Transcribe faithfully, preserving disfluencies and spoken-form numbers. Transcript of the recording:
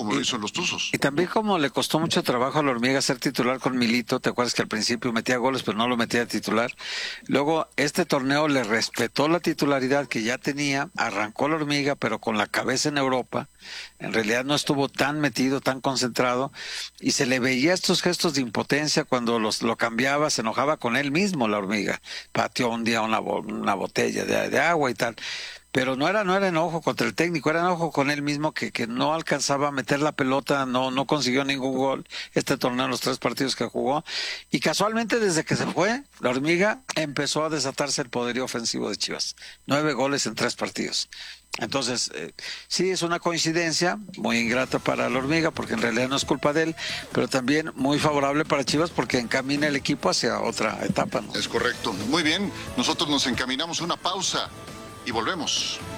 como y, lo hizo en los Tuzos. Y también como le costó mucho trabajo a la Hormiga ser titular con Milito, te acuerdas que al principio metía goles pero no lo metía de titular. Luego este torneo le respetó la titularidad que ya tenía, arrancó la Hormiga pero con la cabeza en Europa, en realidad no estuvo tan metido, tan concentrado, y se le veía estos gestos de impotencia cuando los, lo cambiaba, se enojaba con él mismo la Hormiga, pateó un día una, una botella de, de agua y tal. Pero no era, no era enojo contra el técnico, era enojo con él mismo que, que no alcanzaba a meter la pelota, no, no consiguió ningún gol este torneo en los tres partidos que jugó. Y casualmente desde que se fue, la Hormiga empezó a desatarse el poderío ofensivo de Chivas. Nueve goles en tres partidos. Entonces, eh, sí es una coincidencia muy ingrata para la Hormiga porque en realidad no es culpa de él, pero también muy favorable para Chivas porque encamina el equipo hacia otra etapa, ¿no? Es correcto. Muy bien, nosotros nos encaminamos a una pausa y volvemos.